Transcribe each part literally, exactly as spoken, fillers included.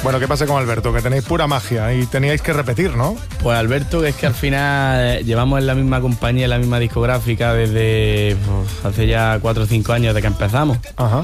Bueno, ¿qué pasa con Alberto? Que tenéis pura magia y teníais que repetir, ¿no? Pues Alberto, es que al final eh, llevamos en la misma compañía, en la misma discográfica desde pues, hace ya cuatro o cinco años de que empezamos. Ajá.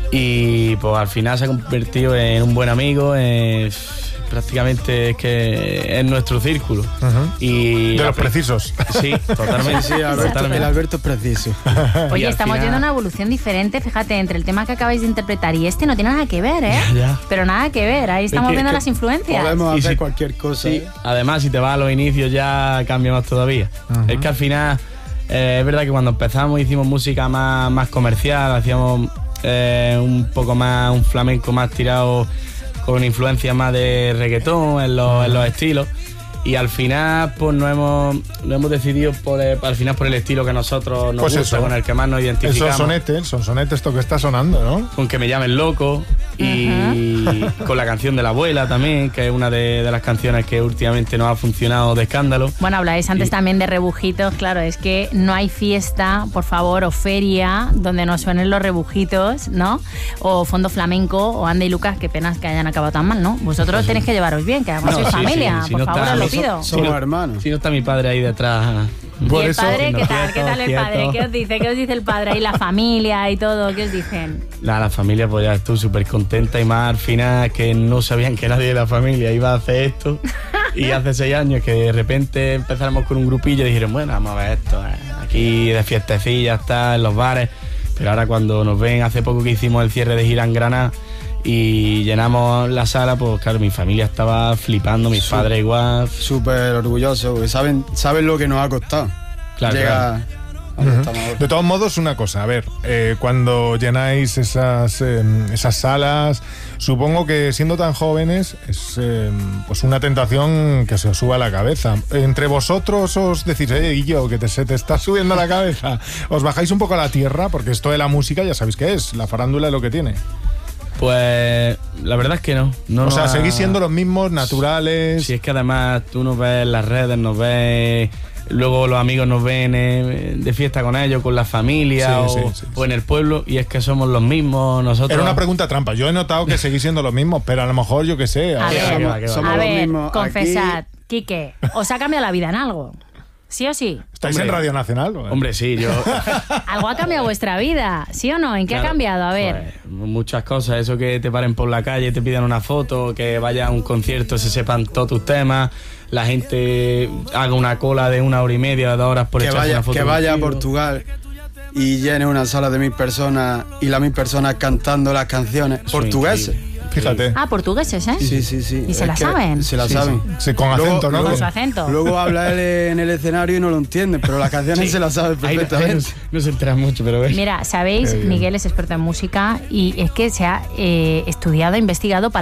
Y pues al final se ha convertido en un buen amigo, en, prácticamente es que es nuestro círculo. Uh-huh. Y de los precisos. Sí, totalmente. Sí, Alberto, totalmente. el Alberto es preciso. Oye, estamos final... viendo una evolución diferente, fíjate, entre el tema que acabáis de interpretar y este no tiene nada que ver, ¿eh? Ya, ya. Pero nada que ver, ahí estamos que, viendo que las influencias. Podemos Y hacer si- cualquier cosa. Sí, ¿eh? además si te vas a los inicios ya cambia más todavía. Ajá. Es que al final eh, es verdad que cuando empezamos hicimos música más, más comercial, hacíamos eh, un poco más, un flamenco más tirado con influencia más de reggaetón en los, en los estilos. Y al final pues no hemos, no hemos decidido por el, al final por el estilo que a nosotros nos Pues gusta, eso. con el que más nos El identificamos. sonsonete, el sonsonete, esto que está sonando, ¿no? Con que me llamen loco y con la canción de la abuela también, que es una de, de las canciones que últimamente nos ha funcionado de escándalo. Bueno, habláis antes Y- también de rebujitos, claro, es que no hay fiesta, por favor, o feria donde no suenen los rebujitos, ¿no? O fondo flamenco, o Anda y Lucas, qué penas que hayan acabado tan mal, ¿no? Vosotros tenéis que llevaros bien, que además No, sois sí, familia, sí, si por no favor, está- os lo si- pido. si Somos no- hermanos. Si no está mi padre ahí detrás. ¿Y Por el eso- padre? ¿Qué no, tal? ¿Qué tal el quieto, padre? quieto. ¿Qué os dice? ¿Qué os dice el padre? Y la familia y todo, ¿qué os dicen? Nada, la familia pues ya estuvo súper contenta y más al final que no sabían que nadie de la familia iba a hacer esto. Y hace seis años que de repente empezáramos con un grupillo y dijeron, bueno, vamos a ver esto, eh, aquí de fiestecillas, está en los bares. Pero ahora cuando nos ven, hace poco que hicimos el cierre de gira en Granada y llenamos la sala, pues claro, mi familia estaba flipando, mis Sí. padres igual. Súper orgulloso, porque saben, saben lo que nos ha costado. Claro, Llegar a donde estamos ahora. De todos modos, una cosa, a ver, eh, cuando llenáis esas, eh, esas salas, supongo que siendo tan jóvenes es eh, pues una tentación que se os suba a la cabeza. Entre vosotros os decís, eh, y yo, que te, se te está subiendo a la cabeza, os bajáis un poco a la tierra, porque esto de la música ya sabéis qué es, la farándula es lo que tiene. Pues la verdad es que no. no O nos sea, ha- seguís siendo los mismos, naturales. Si es que además tú nos ves en las redes, nos ves, luego los amigos nos ven eh, de fiesta con ellos, con la familia Sí, o, sí, sí, o en el pueblo, y es que somos los mismos nosotros. Era una pregunta trampa. Yo he notado que seguís siendo los mismos, pero a lo mejor yo qué sé. A ahora- ver, que va, que va. somos A los ver, mismos confesad, aquí. Quique, ¿os ha cambiado la vida en algo? ¿Sí o sí? ¿Estáis Hombre. en Radio Nacional? ¿o? Hombre, sí, yo... ¿Algo ha cambiado vuestra vida? ¿Sí o no? ¿En qué Claro, ha cambiado? A ver. pues, muchas cosas, eso que te paren por la calle, te pidan una foto, que vayas a un concierto, se sepan todos tus temas, la gente haga una cola de una hora y media, dos horas por Que echarse vaya, una foto que vaya a contigo. Portugal y llene una sala de mil personas y las mil personas cantando las canciones Eso es portugueses. increíble. Fíjate. Ah, portugueses, ¿eh? Sí, sí, sí. ¿Y se Es la que saben? Se la Sí, saben. sí. Sí, con Luego- acento, ¿no? luego- Con su acento. Luego habla él en el escenario y no lo entiende, pero las canciones se las sabe Ahí no- ahí perfectamente. no, no se enteran mucho, pero ves. Mira, sabéis, Qué bien. Miguel es experto en música y es que se ha eh, estudiado, investigado para